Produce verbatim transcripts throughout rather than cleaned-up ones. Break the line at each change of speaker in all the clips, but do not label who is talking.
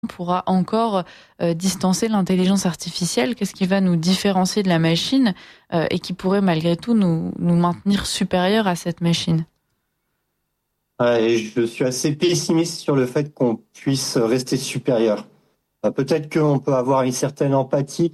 pourra encore euh, distancer l'intelligence artificielle? Qu'est-ce qui va nous différencier de la machine euh, et qui pourrait malgré tout nous, nous maintenir supérieurs à cette machine?
Et je suis assez pessimiste sur le fait qu'on puisse rester supérieur. Euh, Peut-être qu'on peut avoir une certaine empathie,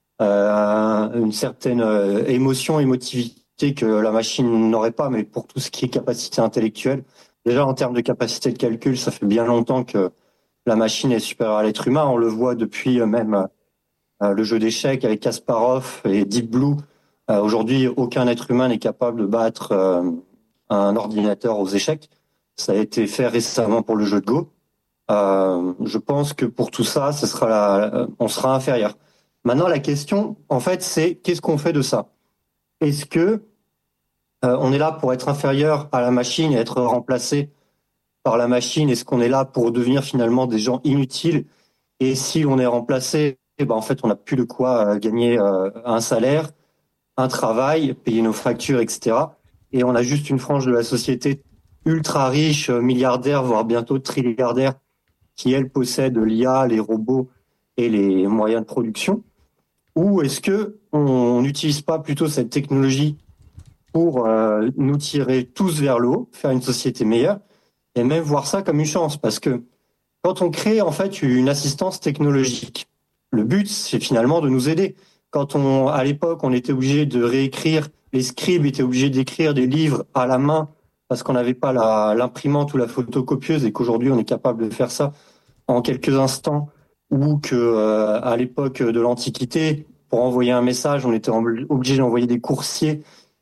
euh, une certaine euh, émotion, émotivité que la machine n'aurait pas, mais pour tout ce qui est capacité intellectuelle, déjà en termes de capacité de calcul, ça fait bien longtemps que la machine est supérieure à l'être humain. On le voit depuis euh, même euh, le jeu d'échecs avec Kasparov et Deep Blue. Euh, aujourd'hui, aucun être humain n'est capable de battre euh, un ordinateur aux échecs. Ça a été fait récemment pour le jeu de Go. Euh, je pense que pour tout ça, ce sera la, on sera inférieur. Maintenant, la question, en fait, c'est qu'est-ce qu'on fait de ça? Est-ce que euh, on est là pour être inférieur à la machine et être remplacé par la machine? Est-ce qu'on est là pour devenir finalement des gens inutiles? Et si on est remplacé, eh ben, en fait, on n'a plus de quoi euh, gagner euh, un salaire, un travail, payer nos factures, et cetera. Et on a juste une frange de la société ultra riche, euh, milliardaire, voire bientôt trilliardaire, qui, elle, possède l'I A, les robots et les moyens de production? Ou est-ce que on n'utilise pas plutôt cette technologie pour euh, nous tirer tous vers le haut, faire une société meilleure, et même voir ça comme une chance? Parce que quand on crée en fait une assistance technologique, le but c'est finalement de nous aider. Quand on, à l'époque, on était obligé de réécrire, les scribes étaient obligés d'écrire des livres à la main parce qu'on n'avait pas la, l'imprimante ou la photocopieuse, et qu'aujourd'hui on est capable de faire ça en quelques instants, ou que euh, à l'époque de l'Antiquité, pour envoyer un message, on était obligé d'envoyer des coursiers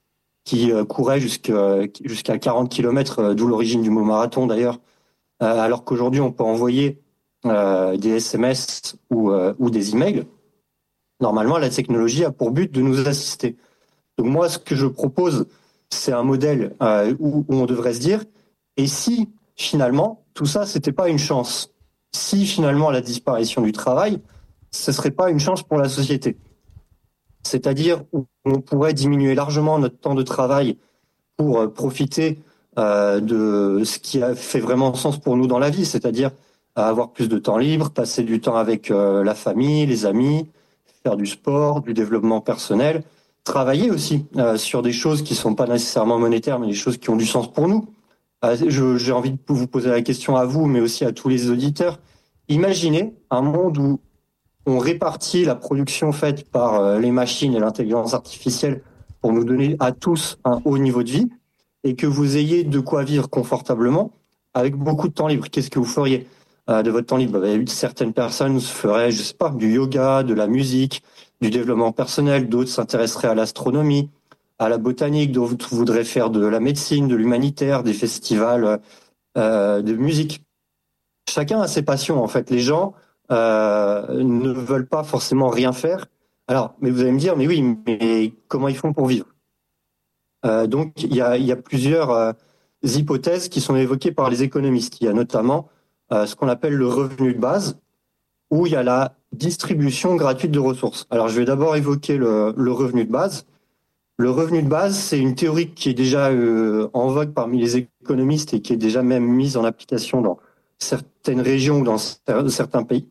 qui euh, couraient jusqu'à, jusqu'à quarante kilomètres, euh, d'où l'origine du mot marathon d'ailleurs, euh, alors qu'aujourd'hui on peut envoyer euh, des S M S ou, euh, ou des emails. Normalement, la technologie a pour but de nous assister. Donc moi, ce que je propose, c'est un modèle euh, où, où on devrait se dire, et si finalement tout ça, c'était pas une chance? Si finalement la disparition du travail, ce serait pas une chance pour la société? C'est-à-dire où on pourrait diminuer largement notre temps de travail pour euh, profiter euh, de ce qui a fait vraiment sens pour nous dans la vie, c'est-à-dire avoir plus de temps libre, passer du temps avec euh, la famille, les amis, faire du sport, du développement personnel, travailler aussi euh, sur des choses qui sont pas nécessairement monétaires, mais des choses qui ont du sens pour nous. Euh, je, j'ai envie de vous poser la question à vous, mais aussi à tous les auditeurs. Imaginez un monde où on répartit la production faite par euh, les machines et l'intelligence artificielle pour nous donner à tous un haut niveau de vie, et que vous ayez de quoi vivre confortablement avec beaucoup de temps libre. Qu'est-ce que vous feriez euh, de votre temps libre? Bah, certaines personnes feraient, je sais pas, du yoga, de la musique, du développement personnel, d'autres s'intéresseraient à l'astronomie, à la botanique, d'autres voudraient faire de la médecine, de l'humanitaire, des festivals euh, de musique. Chacun a ses passions, en fait. Les gens euh, ne veulent pas forcément rien faire. Alors, mais vous allez me dire, mais oui, mais comment ils font pour vivre? Euh, donc, il y a, il y a plusieurs euh, hypothèses qui sont évoquées par les économistes. Il y a notamment euh, ce qu'on appelle le revenu de base, où il y a la distribution gratuite de ressources. Alors, je vais d'abord évoquer le, le revenu de base. Le revenu de base, c'est une théorie qui est déjà euh, en vogue parmi les économistes et qui est déjà même mise en application dans certaines régions ou dans certains pays.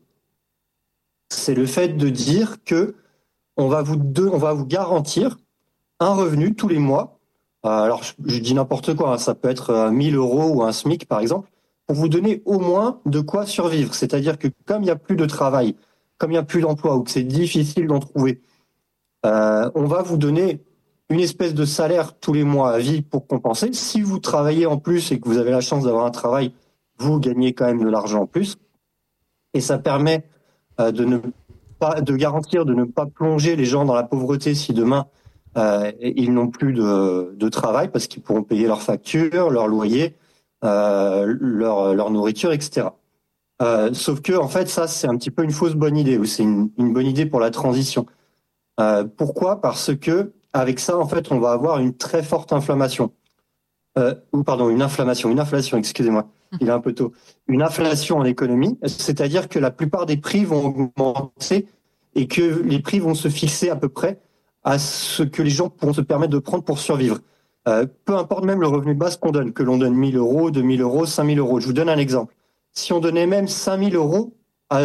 C'est le fait de dire que on va vous, de, on va vous garantir un revenu tous les mois. Euh, alors, je, je dis n'importe quoi, hein, ça peut être euh, mille euros ou un SMIC, par exemple, pour vous donner au moins de quoi survivre. C'est-à-dire que comme il n'y a plus de travail, comme il n'y a plus d'emploi ou que c'est difficile d'en trouver, euh, on va vous donner une espèce de salaire tous les mois à vie pour compenser. Si vous travaillez en plus et que vous avez la chance d'avoir un travail, vous gagnez quand même de l'argent en plus. Et ça permet euh, de ne pas, de garantir de ne pas plonger les gens dans la pauvreté si demain euh, ils n'ont plus de, de travail, parce qu'ils pourront payer leurs factures, leur loyer, euh, leur, leur nourriture, et cetera. Euh, sauf que en fait, ça c'est un petit peu une fausse bonne idée, ou c'est une, une bonne idée pour la transition. Euh, pourquoi? Parce que avec ça, en fait, on va avoir une très forte inflammation. Euh, ou pardon, une inflammation, une inflation, excusez-moi, il est un peu tôt. Une inflation en économie, c'est-à-dire que la plupart des prix vont augmenter et que les prix vont se fixer à peu près à ce que les gens pourront se permettre de prendre pour survivre. Euh, peu importe même le revenu de base qu'on donne, que l'on donne mille euros, deux mille euros, cinq mille euros. Je vous donne un exemple. Si on donnait même cinq mille euros